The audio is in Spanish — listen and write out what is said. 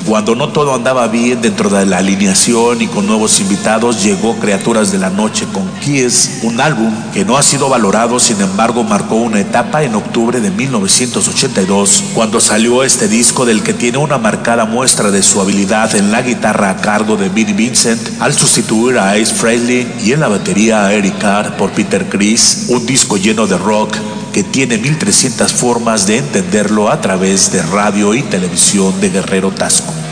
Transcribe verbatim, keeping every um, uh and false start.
Cuando no todo andaba bien dentro de la alineación y con nuevos invitados, llegó Criaturas de la Noche con Kiss, un álbum que no ha sido valorado, sin embargo marcó una etapa en octubre de mil novecientos ochenta y dos, cuando salió este disco del que tiene una marcada muestra de su habilidad en la guitarra a cargo de Vinnie Vincent, al sustituir a Ace Frehley, y en la batería a Eric Carr por Peter Criss, un disco lleno de rock que tiene mil trescientas formas de entenderlo a través de radio y televisión de Guerrero Tasco.